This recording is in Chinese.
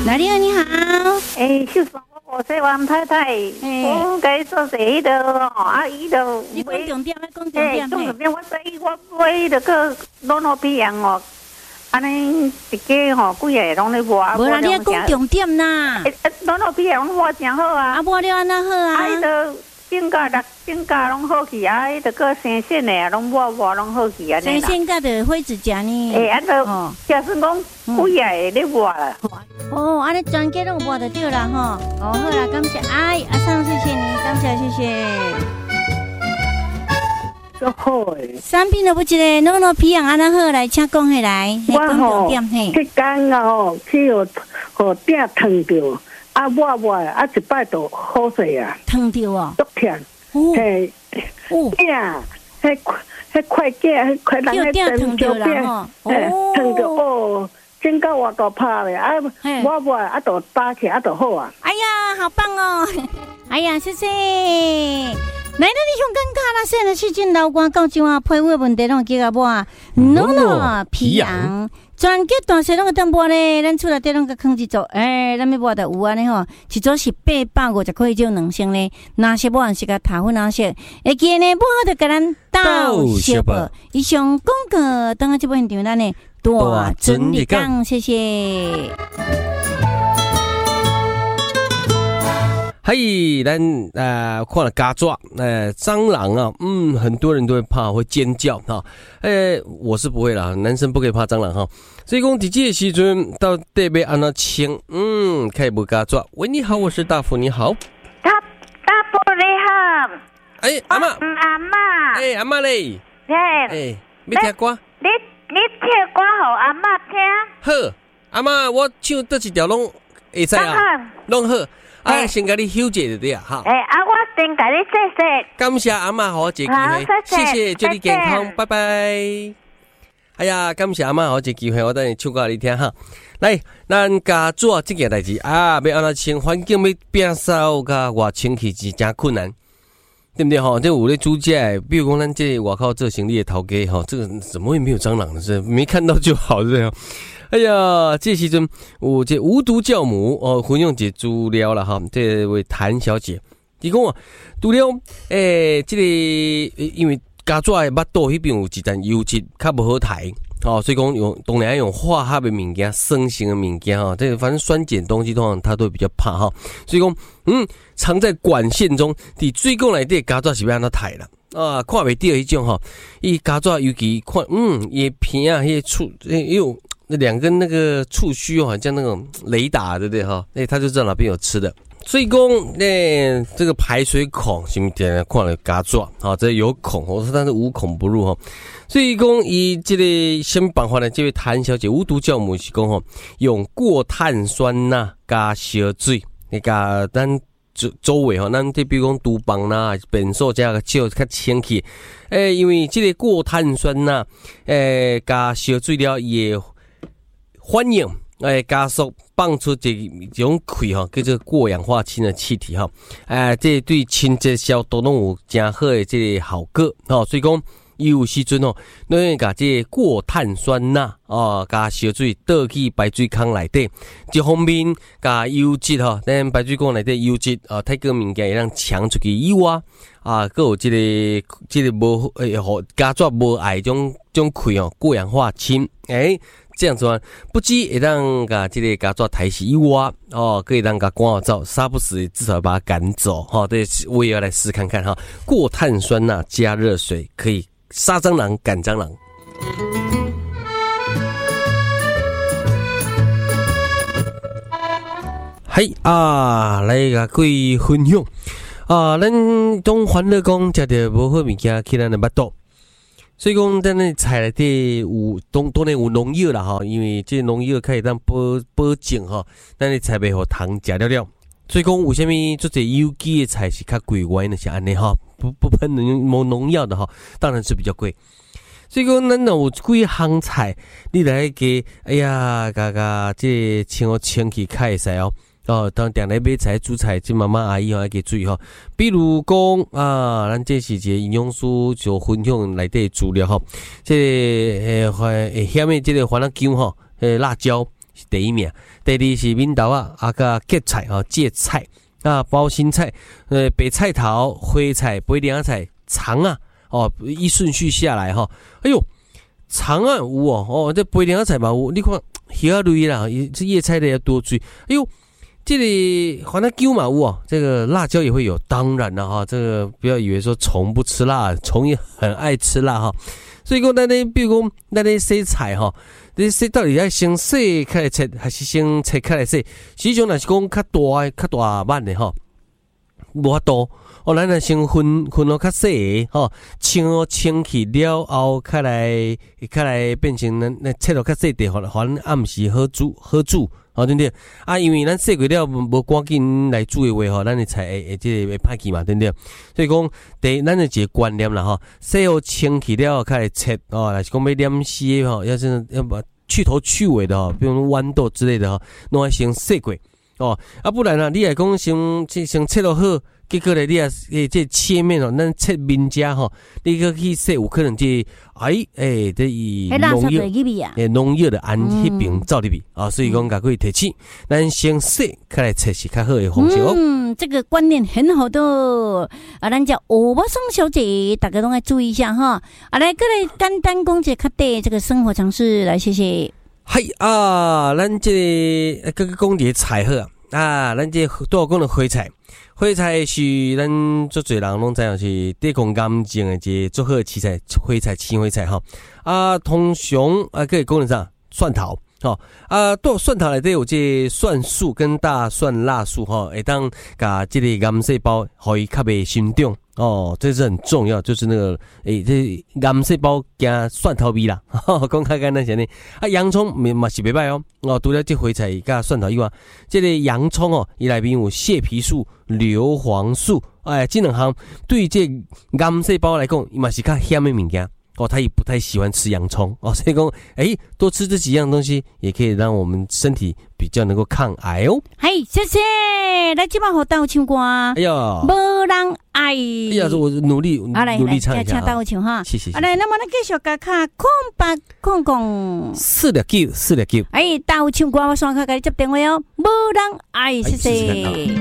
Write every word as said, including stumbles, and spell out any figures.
哪里啊？你好。 诶，秀爽，我是王太太，我该做谁的哦？阿姨的。 你讲重点，你讲重点。 诶，讲重点，我在我买那个老老皮羊哦，安尼一家吼，几个拢咧磨。 无啦，你要讲重点啦。 诶，老老皮羊磨真好啊。 啊，磨了安那好啊。 啊，伊都性格六性格拢好去啊，伊都个新鲜的啊，拢磨磨拢好去啊。 新鲜个的花子食呢。 诶，啊都假使讲几个会咧磨啦。 哦，安尼全家拢磨得对啦吼。哦，好啦，感谢哎，阿桑，谢谢你，感谢谢谢。 足好诶！ 产品都不一个，老老皮羊安那好来，请讲起来。 我吼，迄天啊吼，去互互鼎烫着，啊抹抹，啊一摆就好势啊。 烫着哦， 足甜。嘿，哦，鼎，迄迄块粿，迄块人迄蒸烧饼，嘿，烫着哦。真够我都拍咧，啊，我我啊，都打起啊，都好啊。 哎呀，好棒哦！哎呀，谢谢。来到你香港卡拉县的市政楼官高州啊，配位问题拢记个我诺诺皮羊，全家大细拢个当播咧，咱厝内底拢个坑一组，诶，咱要播的有安尼吼，一组是八百五十块种两升咧，那些播是个桃粉蓝色，会记呢，播好就甲咱到小报。以上广告，等下这部现场咱呢。大真理讲，谢谢。 嘿，咱呃看了嘎抓，呃蟑螂啊，嗯，很多人都会怕，会尖叫哈。呃，我是不会啦，男生不可以怕蟑螂哈。所以讲，在这个时阵到底要安怎清？嗯，开不嘎抓。喂，你好，我是大福，你好。 大大福你好。 哎，阿嬷。 嗯，阿嬷。 哎，阿嬷嘞。 哎。 哎，要听歌？ 你。你唱歌互阿嬷听。 好，阿嬷，我唱倒一条拢会使啊，拢好。啊，先甲你休息就对啊，哈。 诶，啊，我先甲你谢谢。 感谢阿嬷，互我一个机会，谢谢，祝你健康，拜拜。哎呀，感谢阿嬷，互我一个机会，我等下唱歌你听哈。来，咱家做这件代志啊，要安怎清环境，要变扫甲外清气是真困难。对不对哈？这有咧租借，比如讲咱这外口做生意的头家哈，这个怎么会没有蟑螂呢？是没看到就好，对不对？哎呀，这时阵有这无毒酵母哦，分享一个资料啦哈。这位谭小姐，伊讲啊，除了诶，这个因为家族的巴肚迄边有一层油脂较不好抬。哦，所以讲用当然用化学的物件、酸性的物件哈，这个反正酸碱东西通常它都比较怕哈。所以讲，嗯，藏在管线中，伫水管内底家族是要安怎抬啦？啊，看袂到迄种哈，伊家族尤其看，嗯，叶片啊，迄触，诶，有那两根那个触须哦，好像那种雷达，对不对哈？诶，他就知道哪边有吃的。所以讲，那这个排水孔是不是看了家族啊？这有孔，我说但是无孔不入哈。所以讲，以这个什么办法呢？这位谭小姐无毒酵母是讲吼，用过碳酸钠加烧水，那个咱周周围吼，咱这比如讲厨房啦、便所加个少较清气。诶，因为这个过碳酸钠，诶加烧水了也反应。诶，加速放出这一种气哈，叫做过氧化氢的气体哈，诶，这对清洁消毒拢有真好的这个效果哈，所以讲伊有时阵哦，咱会甲这个过碳酸钠哦，加烧水倒去排水孔内底，一方面加油脂哈，咱排水孔内底油脂啊，太过物件会让抢出去以外啊，还有这个这个无诶，互家族无爱种种气哦，过氧化氢诶。这样子啊，不止会让个这个家族抬起以外，哦，可以让个赶走，杀不死至少把它赶走，哈、哦。对，我也要来试看看哈。过碳酸钠加热水可以杀蟑螂、赶蟑螂。嘿啊，来个各位分享啊，咱当欢乐讲食着无好物件，去咱的腹肚。所以讲，咱那菜内底有当当然有农药啦哈，因为这农药可以当保保证哈，咱的菜袂互虫食了了。所以讲，有啥物做这有机的菜是较贵，原因是安尼哈，不不喷农农药的哈，当然是比较贵。所以讲，咱有几项菜，你来给哎呀，嘎嘎这清好清气较会使哦。哦，当定来买菜煮菜，这妈妈阿姨要给注意哈。比如讲啊，咱这是一个营养师就分享内底资料哈。这个诶，诶，下面这个番辣姜哈，诶，辣椒第一名，第二是闽豆啊，啊个芥菜哦，芥菜啊，包心菜，呃，白菜头、花菜、杯凉菜、长啊，哦，依顺序下来哈、哦，哎呦，长啊有哦，哦，这杯凉菜嘛有，你看叶类啦，这叶菜类要多注意，哎呦。这里黄辣椒嘛有哦，这个辣椒也会有，当然了哈，这个不要以为说虫不吃辣，虫也很爱吃辣哈。所以讲，咱咧，比如讲，咱咧洗菜哈，你洗到底要先洗开来切，还是先切开来洗？实际上若是讲较大、较大版的哈，无法度。哦，咱若先分分好较细的吼，清好清去了后，开来开来变成咱咱切到较细地，互咱暗时好煮好煮。哦，对不对？啊，因为咱洗过了无赶紧来煮的话，吼，咱的菜会会即个会歹去嘛，对不对？所以讲，第咱的一个观念啦，吼，洗好清去了后，开来切哦，若是讲要腌丝的吼，要真的要把去头去尾的吼，比如豌豆之类的吼，拢要先洗过哦，啊，不然啊，你来讲先先切落好。结果咧，你啊，诶，这切面哦，咱切面家吼，你个去洗，有可能这哎诶，这以农药诶农药的按迄边走入去啊，所以讲甲佢提起，咱先洗，开来切是较好的方式哦。 嗯，这个观念很好的啊，咱叫欧巴桑小姐，大家都要注意一下哈。啊，来，过来简单讲解较对这个生活常识，来谢谢。 嗨啊，咱这个个讲解菜好啊，啊，咱这多讲的花菜。花菜是咱足侪人拢知影是抵抗癌症的一个足好的青菜，花菜、青花菜吼。啊，通常啊，可以讲得上蒜头吼。啊，多蒜头内底有这蒜素跟大蒜辣素吼，会当甲这个癌细胞互伊较袂生长哦，这是很重要，就是那个诶、欸，这癌细胞惊蒜头味啦，讲较简单些呢。啊，洋葱嘛是袂歹哦，哦，除了这花菜甲蒜头以外，这个洋葱哦，伊内面有蟹皮素、硫磺素，哎，这两项对这癌细胞来讲，伊嘛是较险的物件。哦，他也不太喜欢吃洋葱哦，所以讲，哎，多吃这几样东西，也可以让我们身体比较能够抗癌哦。 嘿，谢谢，来今晚好到唱歌。哎呀， 无人爱。哎呀，我努力努力唱一下哈。唱哈， 谢谢。 来，那么咱继续甲卡空白空空。 四六九，四六九。 哎，到唱歌我上卡甲你接电话哦，无人爱，谢谢。